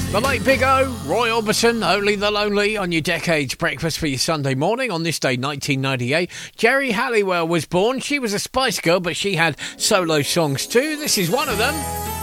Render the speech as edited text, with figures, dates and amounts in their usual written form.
The late Big O, Roy Orbison, Only the Lonely on your Decades breakfast for your Sunday morning. On this day, 1998, Geri Halliwell was born. She was a Spice Girl, but she had solo songs too. This is one of them.